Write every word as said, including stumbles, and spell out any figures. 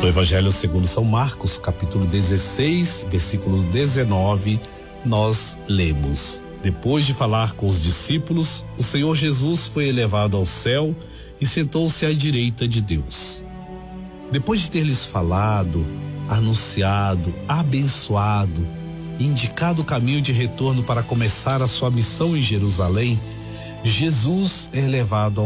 Do Evangelho segundo São Marcos, capítulo dezesseis, versículos dezenove, nós lemos: Depois de falar com os discípulos, o Senhor Jesus foi elevado ao céu e sentou-se à direita de Deus. Depois de ter lhes falado, anunciado, abençoado e indicado o caminho de retorno para começar a sua missão em Jerusalém, Jesus é elevado